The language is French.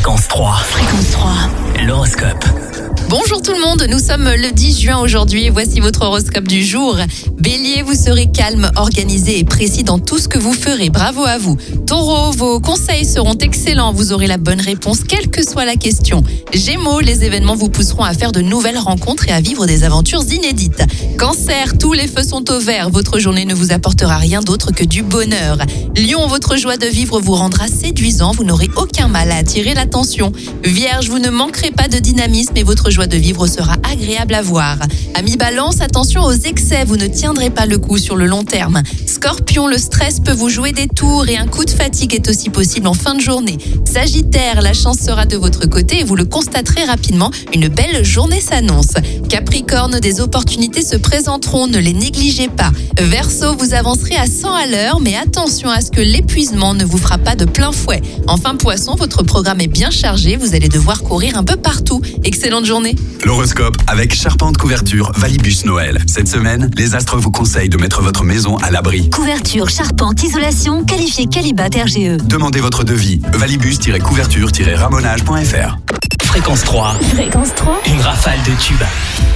Fréquence 3. Fréquence 3. L'horoscope. Bonjour tout le monde, nous sommes le 10 juin aujourd'hui et voici votre horoscope du jour. Bélier, vous serez calme, organisé et précis dans tout ce que vous ferez. Bravo à vous. Taureau, vos conseils seront excellents, vous aurez la bonne réponse quelle que soit la question. Gémeaux, les événements vous pousseront à faire de nouvelles rencontres et à vivre des aventures inédites. Cancer, tous les feux sont au vert, votre journée ne vous apportera rien d'autre que du bonheur. Lion, votre joie de vivre vous rendra séduisant, vous n'aurez aucun mal à attirer l'attention. Vierge, vous ne manquerez pas de dynamisme et votre joie de vivre sera agréable à voir. Amis Balance, attention aux excès, vous ne tiendrez pas le coup sur le long terme. Scorpion, le stress peut vous jouer des tours et un coup de fatigue est aussi possible en fin de journée. Sagittaire, la chance sera de votre côté et vous le constaterez rapidement, une belle journée s'annonce. Capricorne, des opportunités se présenteront, ne les négligez pas. Verseau, vous avancerez à 100 à l'heure, mais attention à ce que l'épuisement ne vous fera pas de plein fouet. Enfin Poisson, votre programme est bien chargé, vous allez devoir courir un peu partout. Excellente journée. L'horoscope avec Charpente Couverture Valibus Noël. Cette semaine, les astres vous conseillent de mettre votre maison à l'abri. Couverture, charpente, isolation, qualifié Qualibat RGE. Demandez votre devis. Valibus-couverture-ramonage.fr. Fréquence 3. Fréquence 3. Une rafale de tubes.